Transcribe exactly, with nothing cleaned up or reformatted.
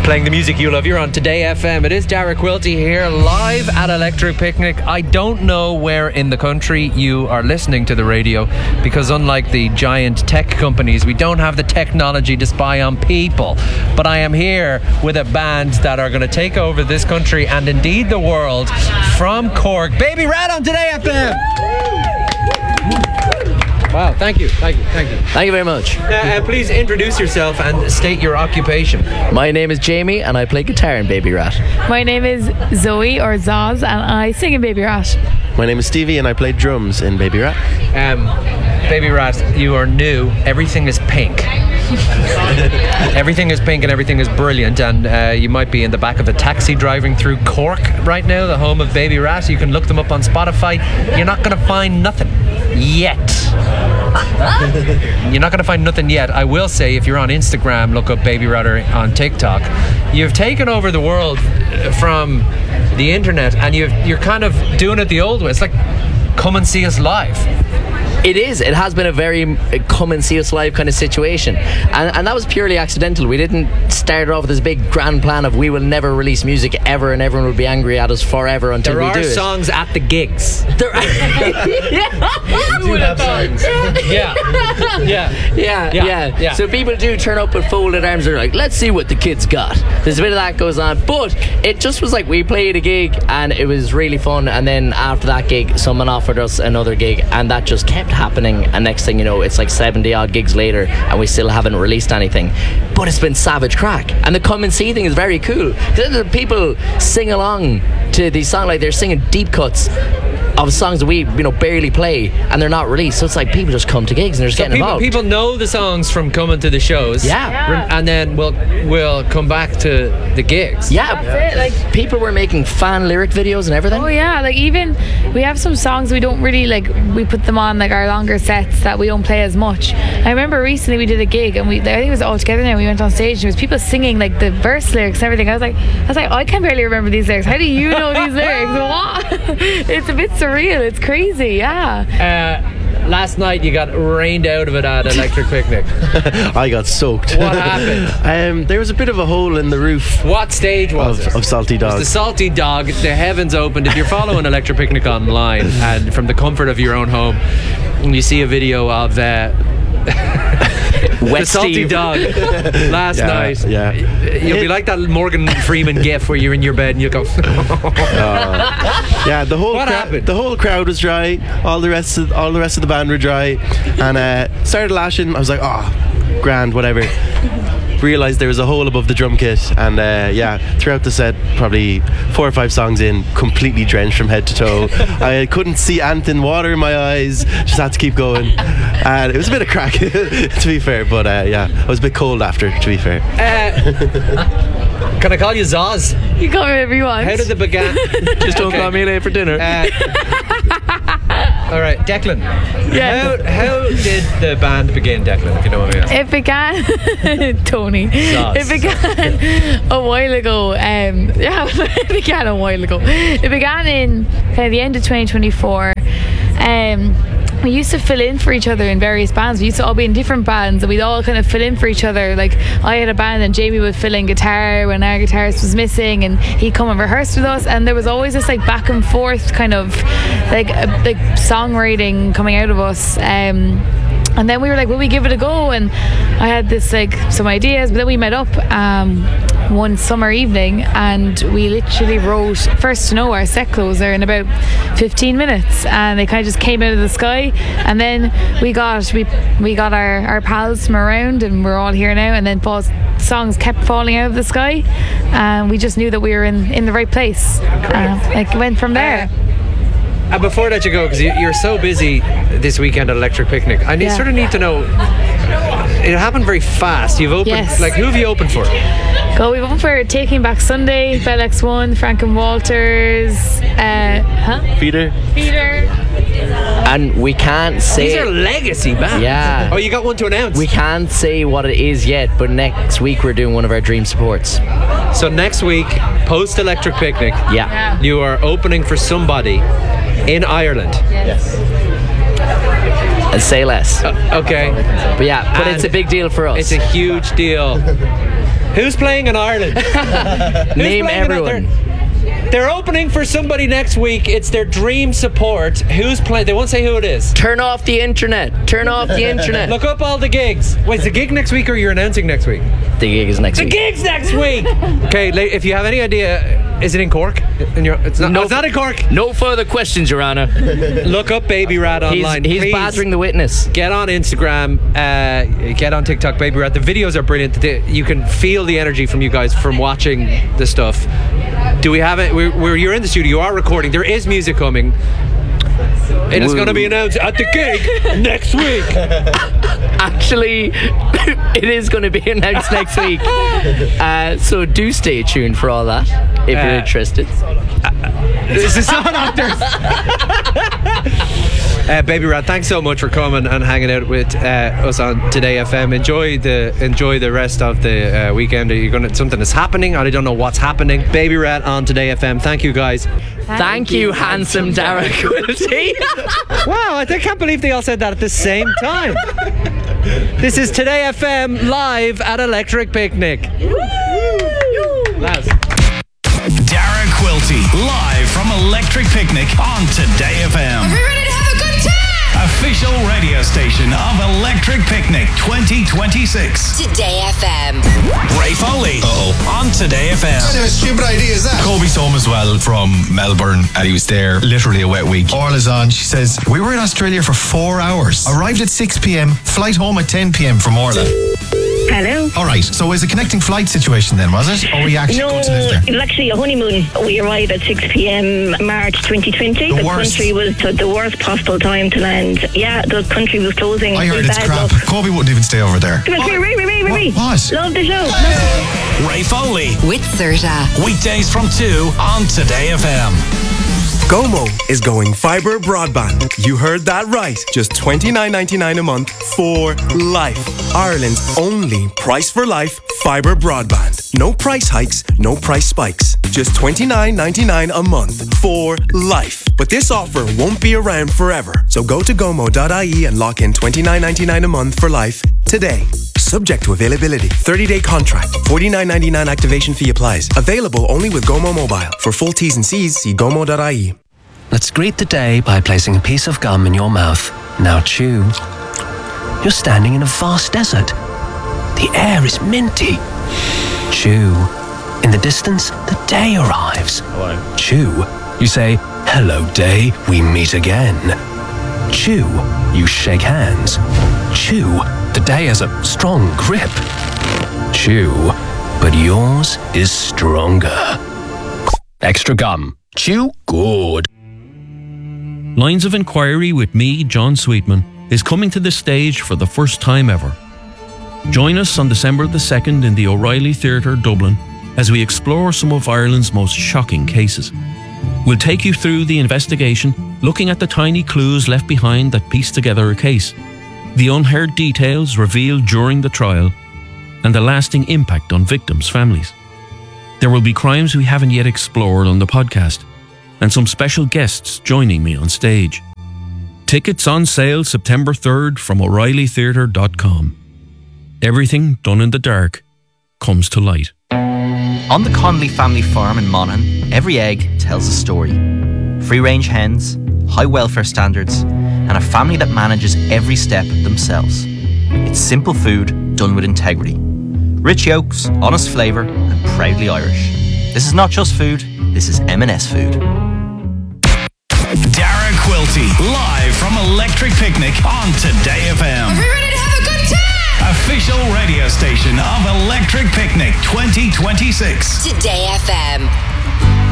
Playing the music you love. You're on Today F M. It is Dara Quilty here, live at Electric Picnic. I don't know where in the country you are listening to the radio, because unlike the giant tech companies, we don't have the technology to spy on people. But I am here with a band that are going to take over this country and indeed the world, from Cork. Baby Rat on Today F M. Wow, thank you, thank you, thank you. Thank you very much. Uh, uh, please introduce yourself and state your occupation. My name is Jamie and I play guitar in Baby Rat. My name is Zoe, or Zaz, and I sing in Baby Rat. My name is Stevie and I play drums in Baby Rat. Um, Baby Rat, you are new. Everything is pink. Everything is pink and everything is brilliant, and uh, you might be in the back of a taxi driving through Cork right now, the home of Baby Rat. You can look them up on Spotify. You're not going to find nothing yet. You're not going to find nothing yet. I will say, if you're on Instagram, look up Baby Rat, or on TikTok. You've taken over the world from the internet, and you've, you're kind of doing it the old way. It's like, come and see us live. It is. It has been a very uh, come and see us live kind of situation, and and that was purely accidental. We didn't start off with this big grand plan of we will never release music ever, and everyone will be angry at us forever until there we do it. There are songs at the gigs. There are. yeah. do have songs. Yeah. Yeah. Yeah. Yeah. Yeah. Yeah. So people do turn up with folded arms. They're like, let's see what the kids got. There's a bit of that goes on, but it just was like we played a gig and it was really fun, and then after that gig, someone offered us another gig, and that just kept happening, and next thing you know, it's like seventy odd gigs later and we still haven't released anything. But it's been savage crack, and the come and see thing is very cool. The people sing along to these songs, like they're singing deep cuts of songs that we, you know, barely play, and they're not released. So it's like people just come to gigs and they're just so getting people, involved. People know the songs from coming to the shows. Yeah. yeah. And then we'll we'll come back to the gigs. Yeah. That's it. Like, people were making fan lyric videos and everything. oh yeah, like even we have some songs we don't really like. We put them on like our longer sets that we don't play as much. I remember recently we did a gig and we, I think it was all together now. We went on stage and there was people singing like the verse lyrics and everything. I was like, I was like, I can barely remember these lyrics. How do you know these lyrics? What? It's a bit surreal. It's crazy. Yeah. Uh, last night you got rained out of it at Electric Picnic. I got soaked. What happened? um, there was a bit of a hole in the roof What stage was of, it? of Salty It was Dog. the Salty Dog. The heavens opened. If you're following Electric Picnic online and from the comfort of your own home, and you see a video of uh, Wet the Salty Steve. Dog last Yeah, night, yeah. you'll be like that Morgan Freeman gif where you're in your bed and you go Uh, yeah, the whole What cra- happened? the whole crowd was dry. All the rest of all the rest of the band were dry, and uh, started lashing. I was like, oh, grand, whatever. Realised there was a hole above the drum kit, and uh, yeah, throughout the set, probably four or five songs in, completely drenched from head to toe. I couldn't see anything, water in my eyes, just had to keep going, and it was a bit of crack to be fair, but uh, yeah, I was a bit cold after, to be fair. uh, can I call you Zaz? You call me whatever you want. How did it begin? Just don't Okay. call me late for dinner. Uh, all right, Declan. Yeah. How, how did the band begin, Declan, if you know what I mean? It began, Tony. Zaz. It began a while ago. Um, yeah, it began a while ago. It began in kind of the end of twenty twenty-four. Um, we used to fill in for each other in various bands. We used to all be in different bands, and we'd all kind of fill in for each other. Like, I had a band and Jamie would fill in guitar when our guitarist was missing, and he'd come and rehearse with us, and there was always this like back and forth kind of like uh, like songwriting coming out of us. Um, and then we were like, will we give it a go? And I had this like some ideas, but then we met up um, one summer evening and we literally wrote First to Know, our set closer, in about fifteen minutes, and they kind of just came out of the sky. And then we got we we got our, our pals from around, and we're all here now. And then Paul's songs kept falling out of the sky, and we just knew that we were in, in the right place. Uh, like went from there. And before I let you go, because you're so busy this weekend at Electric Picnic, I need, Yeah. sort of need to know, it happened very fast. You've opened, Yes. like, who have you opened for? Go, we've opened for Taking Back Sunday, Bell X one, Frank and Walters, uh, huh? Peter? Peter. And we can't say. These are legacy bands. Yeah. Oh, you got one to announce? We can't say what it is yet, but next week we're doing one of our dream supports. So next week, post Electric Picnic, Yeah. Yeah. you are opening for somebody in Ireland. Yes. And say less. Okay. But yeah, but And it's a big deal for us. It's a huge deal. Who's playing in Ireland? Name everyone. They're, they're opening for somebody next week. It's their dream support. Who's playing? They won't say who it is. Turn off the internet. Turn off the internet. Look up all the gigs. Wait, is the gig next week or you're announcing next week? The gig is next the week. The gig's next week. Okay, if you have any idea, is it in Cork? In your, it's not. No, oh, it's not in Cork. No further questions, Your Honour. Look up Baby Rat online. He's, he's badgering the witness. Get on Instagram. Uh, get on TikTok, Baby Rat. The videos are brilliant. You can feel the energy from you guys from watching the stuff. Do we have it? We're, we're, you're in the studio. You are recording. There is music coming. It is going to be announced at the gig next week. Actually, it is going to be announced next week. Uh, so do stay tuned for all that if uh, you're interested. Uh, this is on actors. Uh, Baby Rat, thanks so much for coming and hanging out with uh, us on Today F M. Enjoy the enjoy the rest of the uh, weekend. You're gonna something is happening. I don't know what's happening. Baby Rat on Today F M. Thank you, guys. Thank, Thank you, you, handsome Derek Quilty. Wow, I can't believe they all said that at the same time. This is Today F M live at Electric Picnic. Lads. Derek Quilty live from Electric Picnic on Today F M. Are we ready to have a good time? Official radio station of Electric Picnic twenty twenty-six. Today F M. Ray Foley. Uh-oh. On Today F M. What kind of a stupid idea is that? Kobe's home as well from Melbourne, and he was there literally a wet week. Orla's on. She says, we were in Australia for four hours. Arrived at six p.m. Flight home at ten p.m. from Orla. Hello. All right, so it was a connecting flight situation then, was it? Or were you actually no, going to live there? It was actually a honeymoon. We arrived at six p.m. March twenty twenty. The, the worst. country was t- the worst possible time to land. Yeah, the country was closing. I heard it's crap. Luck. Kobe wouldn't even stay over there. Come on, Ray, Ray, Ray, Ray, Ray. What? Love the show. Ray Foley. With Serta. Weekdays from two on Today F M. Gomo is going fibre broadband. You heard that right. Just twenty-nine ninety-nine a month for life. Ireland's only price for life fibre broadband. No price hikes, no price spikes. Just twenty-nine ninety-nine a month for life. But this offer won't be around forever. So go to gomo dot I E and lock in twenty-nine ninety-nine a month for life today. Subject to availability. thirty-day contract. forty-nine ninety-nine activation fee applies. Available only with Gomo Mobile. For full T's and C's, see gomo dot I E. Let's greet the day by placing a piece of gum in your mouth. Now chew. You're standing in a vast desert. The air is minty. Chew. In the distance, the day arrives. Hello. Chew. You say, hello day, we meet again. Chew. You shake hands. Chew. The day has a strong grip. Chew. But yours is stronger. Extra gum. Chew good. Lines of Inquiry with me, John Sweetman, is coming to the stage for the first time ever. Join us on December the second in the O'Reilly Theatre, Dublin, as we explore some of Ireland's most shocking cases. We'll take you through the investigation, looking at the tiny clues left behind that piece together a case, the unheard details revealed during the trial, and the lasting impact on victims' families. There will be crimes we haven't yet explored on the podcast, and some special guests joining me on stage. Tickets on sale September third from O'Reilly Theatre dot com. Everything done in the dark comes to light. On the Connolly family farm in Monaghan, every egg tells a story. Free-range hens, high welfare standards, and a family that manages every step themselves. It's simple food done with integrity. Rich yolks, honest flavour, and proudly Irish. This is not just food, this is M and S food. Derek Quilty, live from Electric Picnic on Today F M. Are we ready to have a good time? Official radio station of Electric Picnic twenty twenty-six. Today F M.